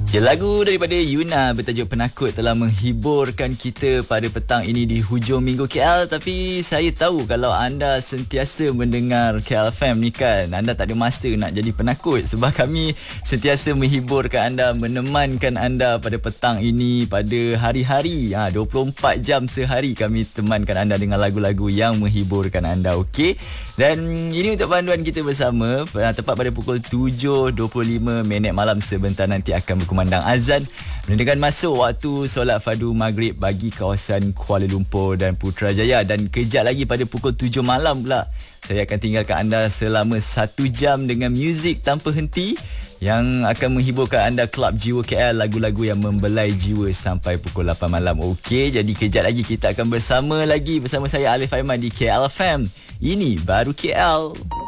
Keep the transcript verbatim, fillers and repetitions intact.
Ya, lagu daripada Yuna bertajuk Penakut telah menghiburkan kita pada petang ini di hujung minggu K L. Tapi saya tahu kalau anda sentiasa mendengar K L F M ni kan, anda tak ada masa nak jadi penakut, sebab kami sentiasa menghiburkan anda, menemankan anda pada petang ini, pada hari-hari ha, dua puluh empat jam sehari kami temankan anda dengan lagu-lagu yang menghiburkan anda. Okey, dan ini untuk panduan kita bersama tepat pada pukul tujuh dua puluh lima minit malam. Sebentar nanti akan berkumandang azan menandakan masuk waktu solat fardu maghrib bagi kawasan Kuala Lumpur dan Putrajaya. Dan kejap lagi pada pukul tujuh malam pula saya akan tinggalkan anda selama satu jam dengan muzik tanpa henti yang akan menghiburkan anda Klub Jiwa K L, lagu-lagu yang membelai jiwa sampai pukul lapan malam. Okey, jadi kejap lagi kita akan bersama lagi bersama saya Alif Aiman di K L F M. Ini baru K L.